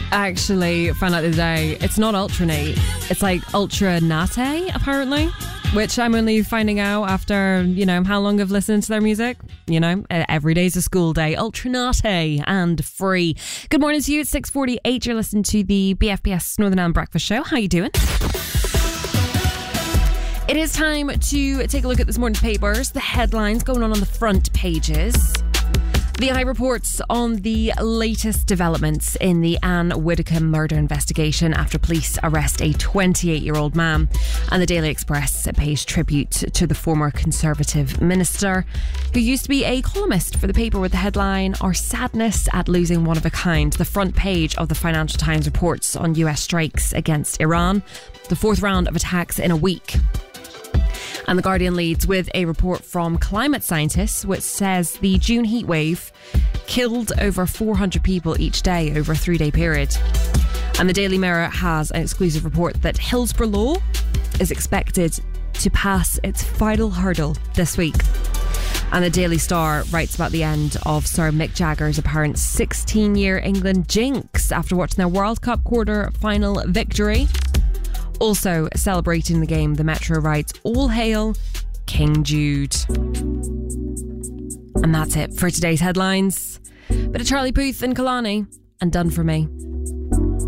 I actually found out the other day, it's not Ultra Neat. It's like Ultra Nate, apparently. Which I'm only finding out after, how long I've listened to their music. Every day's a school day. Ultra Nate and free. Good morning to you. It's 6:48. You're listening to the BFBS Northern Ireland Breakfast Show. How you doing? It is time to take a look at this morning's papers. The headlines going on the front pages. The Eye reports on the latest developments in the Anne Widdecombe murder investigation after police arrest a 28-year-old man. And the Daily Express pays tribute to the former Conservative minister, who used to be a columnist for the paper, with the headline, "Our sadness at losing one of a kind." The front page of the Financial Times reports on US strikes against Iran, the fourth round of attacks in a week. And The Guardian leads with a report from climate scientists which says the June heatwave killed over 400 people each day over a 3-day period. And the Daily Mirror has an exclusive report that Hillsborough Law is expected to pass its final hurdle this week. And the Daily Star writes about the end of Sir Mick Jagger's apparent 16-year England jinx after watching their World Cup quarter-final victory. Also celebrating the game, the Metro writes, "All hail King Jude." And that's it for today's headlines. Bit of Charlie Puth and Kalani and Done For Me.